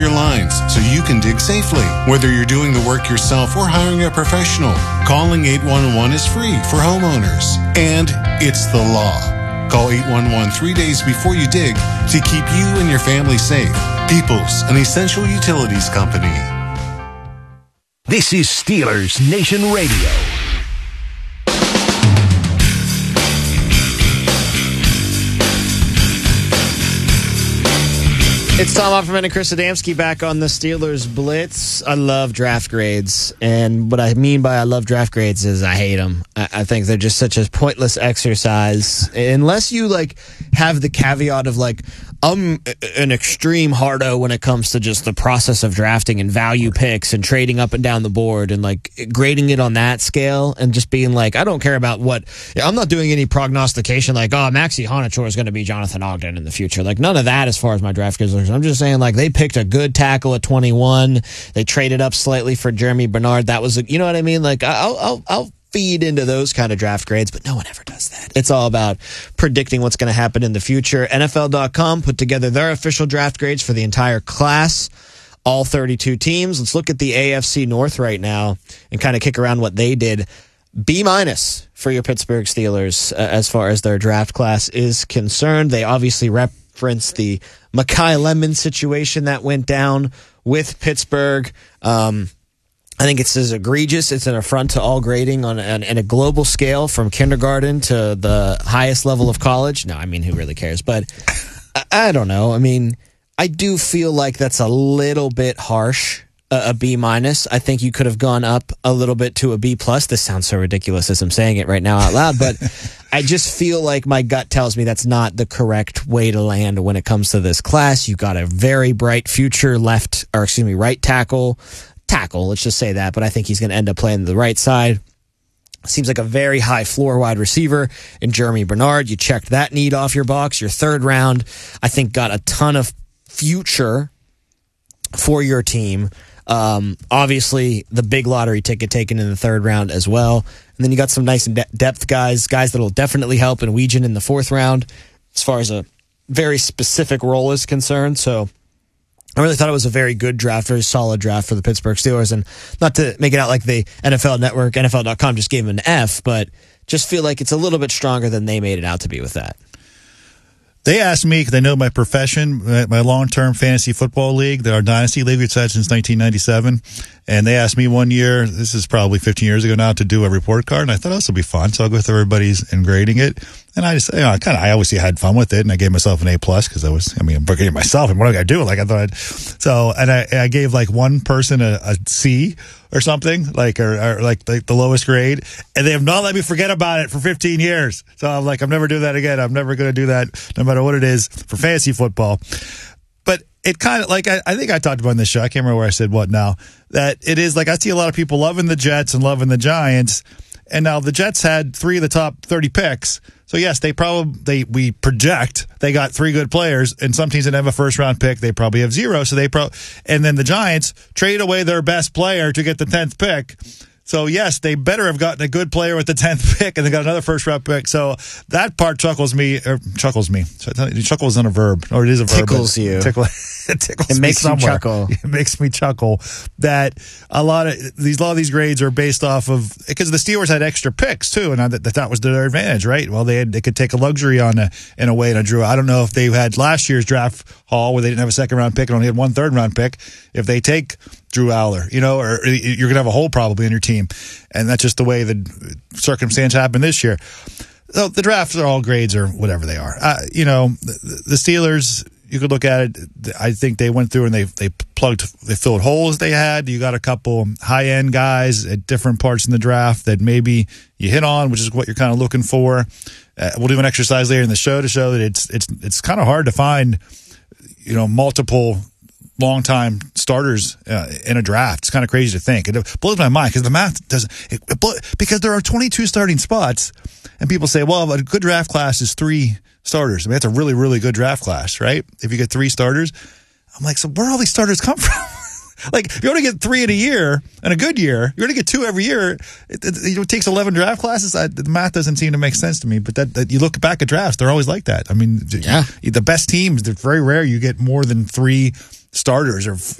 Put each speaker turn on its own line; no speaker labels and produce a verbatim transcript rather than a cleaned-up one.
your lines so you can dig safely. Whether you're doing the work yourself or hiring a professional, calling eight one one is free for homeowners. And it's the law. Call eight one one three days before you dig to keep you and your family safe. Peoples, an essential utilities company.
This is Steelers Nation Radio.
It's Tom Offerman and Chris Adamski back on the Steelers Blitz. I love draft grades, and what I mean by I love draft grades is I hate them. I, I think they're just such a pointless exercise. Unless you like have the caveat of like, I'm an extreme hardo when it comes to just the process of drafting and value picks and trading up and down the board and like grading it on that scale and just being like, I don't care about what, I'm not doing any prognostication like, oh, Maxi Honachor is going to be Jonathan Ogden in the future. Like none of that as far as my draft grades are. I'm just saying, like, they picked a good tackle at twenty-one. They traded up slightly for Jeremy Bernard. That was, a, you know what I mean? Like, I'll, I'll, I'll feed into those kind of draft grades, but no one ever does that. It's all about predicting what's going to happen in the future. N F L dot com put together their official draft grades for the entire class, all thirty-two teams. Let's look at the A F C North right now and kind of kick around what they did. B minus for your Pittsburgh Steelers uh, as far as their draft class is concerned. They obviously reference the Mekhi Lemon situation that went down with Pittsburgh. Um, I think it's as egregious. It's an affront to all grading on an, on a global scale from kindergarten to the highest level of college. No, I mean, who really cares? But I, I don't know. I mean, I do feel like that's a little bit harsh. A, a B minus. I think you could have gone up a little bit to a B plus. This sounds so ridiculous as I'm saying it right now out loud, but I just feel like my gut tells me that's not the correct way to land when it comes to this class. You got a very bright future left, or excuse me, right tackle. Tackle, let's just say that, but I think he's going to end up playing the right side. Seems like a very high floor wide receiver in Jeremy Bernard. You checked that need off your box. Your third round, I think, got a ton of future for your team. Um, obviously, the big lottery ticket taken in the third round as well. And then you got some nice de- depth guys, guys that will definitely help in Weegan in the fourth round as far as a very specific role is concerned. So I really thought it was a very good draft, very solid draft for the Pittsburgh Steelers. And not to make it out like the N F L Network, N F L dot com just gave him an F, but just feel like it's a little bit stronger than they made it out to be with that.
They asked me, because they know my profession, my long-term fantasy football league, our dynasty league we've had since nineteen ninety-seven, and they asked me one year, this is probably fifteen years ago now, to do a report card, and I thought, oh, this will be fun, so I'll go through everybody's and grading it. And I just, you know, I kind of, I obviously had fun with it, and I gave myself an A plus because I was, I mean, I'm grading myself, and what do I got to do? Like, I thought I'd, so, and I, I gave like one person a, a C or something, like, or, or like, like the lowest grade, and they have not let me forget about it for fifteen years. So I'm like, I'm never doing that again. I'm never going to do that, no matter what it is, for fantasy football. But it kind of, like, I, I think I talked about in this show, I can't remember where I said what now, that it is like, I see a lot of people loving the Jets and loving the Giants, and now the Jets had three of the top thirty picks. So yes, they probably they we project they got three good players, and some teams that have a first round pick, they probably have zero. So they pro and then the Giants trade away their best player to get the tenth pick. So yes, they better have gotten a good player with the tenth pick, and they got another first round pick. So that part chuckles me, or chuckles me. So chuckle isn't a verb, or it is a verb.
Tickles you.
Tickle, it tickles
it
me
makes
somewhere.
you chuckle.
It makes me chuckle that a lot of these, a lot of these grades are based off of, because the Steelers had extra picks too, and that, that was their advantage, right? Well, they had, they could take a luxury on a, in a way, and a Drew. I don't know if they had last year's draft haul where they didn't have a second round pick and only had one third round pick. If they take Drew Aller, you know, or you're going to have a hole probably in your team. And that's just the way the circumstance happened this year. So the drafts are all grades or whatever they are. Uh, you know, the, the Steelers, you could look at it. I think they went through and they they plugged, they filled holes they had. You got a couple high-end guys at different parts in the draft that maybe you hit on, which is what you're kind of looking for. Uh, we'll do an exercise later in the show to show that it's it's it's kind of hard to find, you know, multiple long-time starters uh, in a draft. It's kind of crazy to think. It blows my mind because the math doesn't. It, it blow, because there are twenty-two starting spots, and people say, "Well, a good draft class is three starters." I mean, that's a really, really good draft class, right? If you get three starters, I'm like, so where do all these starters come from? Like, if you only get three in a year, in a good year, you're going to get two every year. It, it, it takes eleven draft classes. I, the math doesn't seem to make sense to me. But that, that you look back at drafts, they're always like that. I mean, yeah. The best teams, they're very rare. You get more than three starters are